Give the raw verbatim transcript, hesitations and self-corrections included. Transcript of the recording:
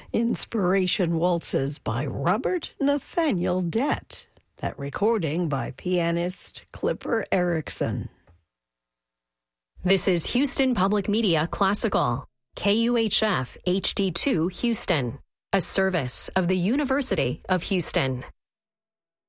Inspiration Waltzes by Robert Nathaniel Dett. That recording by pianist Clipper Erickson. This is Houston Public Media Classical, K U H F H D two Houston, a service of the University of Houston.